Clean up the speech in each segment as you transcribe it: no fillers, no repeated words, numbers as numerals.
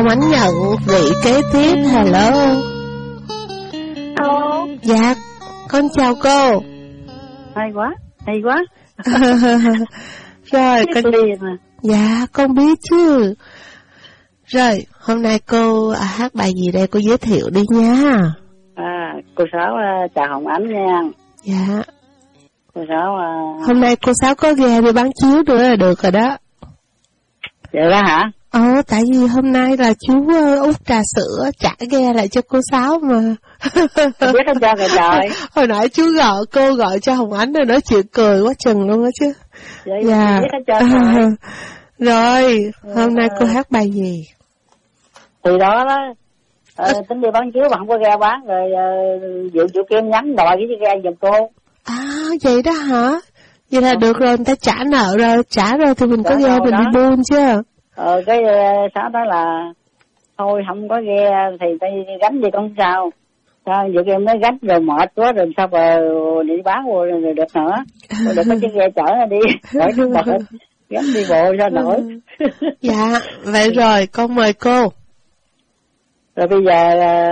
Hồng Ánh nhận vị kế tiếp. Hello. Hello. Dạ, con chào cô. Hay quá, hay quá. Rồi, con... Dạ, con biết chứ. Rồi, hôm nay cô hát bài gì đây, cô giới thiệu đi nha. Cô Sáu chào Hồng Ánh nha. Dạ. Cô Sáu hôm nay cô Sáu có ghe đi bán chiếu nữa là được rồi đó. Vậy đó hả? Tại vì hôm nay là chú út trà sữa trả ghe lại cho cô Sáu mà. Không biết anh cho người trời. Hồi nãy chú cô gọi cho Hồng Ánh rồi nói chuyện cười quá chừng luôn á chứ. Vậy dạ. Biết anh cho rồi. Rồi, hôm nay cô hát bài gì? Thì đó tính đi bán chiếu mà không có ghe bán rồi dự chủ Kim nhắn đòi cái ghe giùm cô. Vậy đó hả? Vậy là được rồi, người ta trả nợ rồi, trả rồi thì mình có ghe mình đi buôn chứ. Cái xã đó là thôi không có ghe thì tay gánh gì không sao. Sao dự Kim nó gánh rồi mệt quá rồi sao mà đi bán rồi được nữa. Rồi được có chiếc ghe chở đi, khỏi cái mệt, gánh đi bộ ra nổi. Dạ, vậy rồi, con mời cô. Rồi bây giờ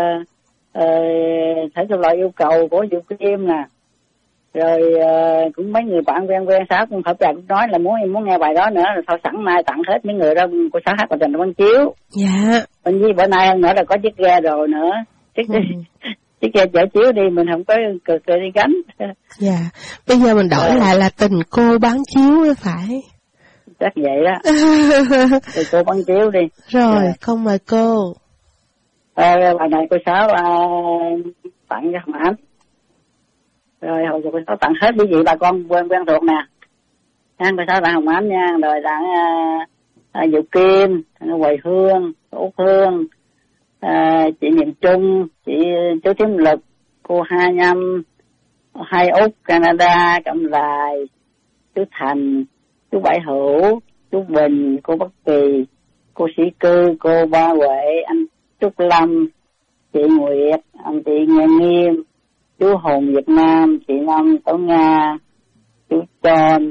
thể thuộc loại yêu cầu của Diệu Kim nè. Rồi cũng mấy người bạn quen Sáu cũng hợp cũng nói là muốn nghe bài đó nữa, rồi thôi sẵn nay tặng hết mấy người đó cô Sáu hát bài Tình Văn Chiếu. Dạ. Bên với bữa nay hơn nữa là có chiếc ghe rồi nữa. Chiếc ghe chở chiếu đi mình không có cực đi gánh. Dạ. Bây giờ mình đổi lại là Tình Cô Bán Chiếu mới phải. Chắc vậy đó. Rồi cô bán chiếu đi. Rồi, con mời cô. Bài này cô Sáu tặng cho Hồng Ánh. Rồi hồi cô Sáu tặng hết quý vị bà con quen thuộc nè. Cô Sáu tặng Hồng Ánh nha, rồi tặng Diệu Kim, tặng Hoài Hương, Út Hương, chị Miền Trung, chị chú Thiếm Lực, cô Hai Nhâm, hai Út Canada, Cẩm Lài, chú Thành, chú Bảy Hữu, chú Bình, cô Bắc Kỳ, cô Sĩ Cư, cô Ba Huệ, anh Trúc Lâm, chị Nguyệt, anh chị Nghe Nghiêm, chú Hùng Việt Nam, chị Năm Tố Nga, chú Tròn,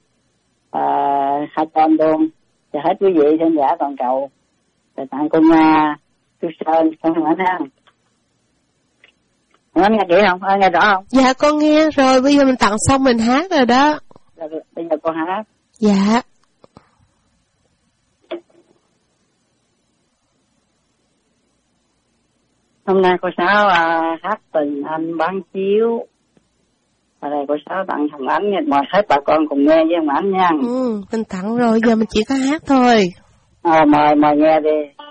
hai con luôn, và hết quý vị khán giả toàn cầu. Rồi tặng cô Nga, chú Sơn, con Hồng Ánh. Hồng Ánh nghe kỹ không? Nghe rõ không? Dạ con nghe rồi, bây giờ mình tặng xong mình hát rồi đó. Rồi, bây giờ con hát. Dạ. Hôm nay cô Sáu hát Tình Anh Bán Chiếu. Ở đây cô Sáu tặng Hồng Ánh, mời hết bà con cùng nghe với Hồng Ánh nha. Mình tặng rồi, giờ mình chỉ có hát thôi. Mời nghe đi.